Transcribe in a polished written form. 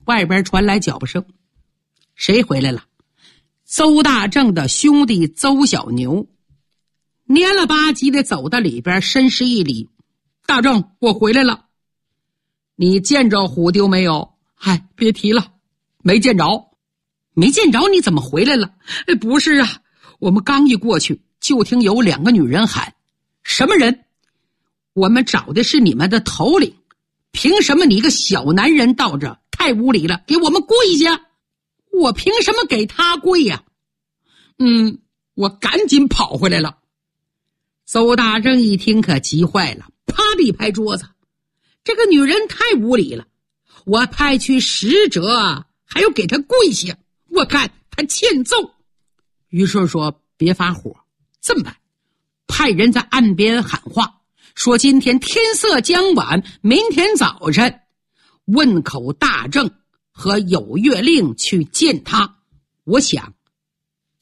外边传来脚步声，谁回来了？邹大正的兄弟邹小牛蔫了吧唧的走到里边，深施一礼：大正，我回来了。你见着虎丢没有？嗨，别提了，没见着。没见着你怎么回来了？不是啊，我们刚一过去就听有2个女人喊：什么人？我们找的是你们的头领，凭什么你一个小男人到这？太无礼了，给我们跪下！我凭什么给他跪呀？我赶紧跑回来了。邹大正一听可急坏了，啪的一拍桌子：这个女人太无礼了，我派去使者还要给她跪下，我看她欠揍。于是说别发火，这么办，派人在岸边喊话，说今天天色将晚，明天早晨问口大正和有月令去见他。我想